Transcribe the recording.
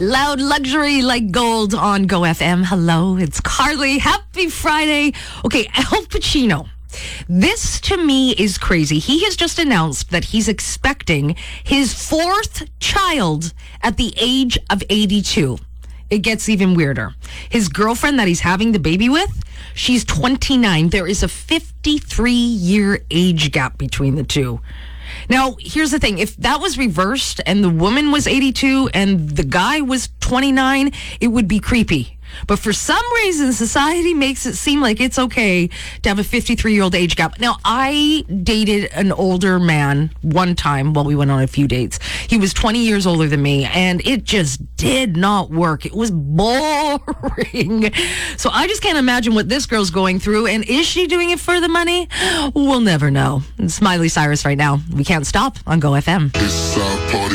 Loud luxury like gold on Go FM. Hello, it's Carly. Happy Friday. Okay, Al Pacino. This to me is crazy. He has just announced that he's expecting his fourth child at the age of 82. It gets even weirder. His girlfriend that he's having the baby with, she's 29. There is a 53-year age gap between the two. Now, here's the thing. If that was reversed and the woman was 82 and the guy was 29, it would be creepy. But for some reason, society makes it seem like it's okay to have a 53-year-old age gap. Now, I dated an older man one time while we went on a few dates. He was 20 years older than me, and it just did not work. It was boring. So I just can't imagine what this girl's going through. And is she doing it for the money? We'll never know. It's Miley Cyrus right now. We can't stop on Go FM.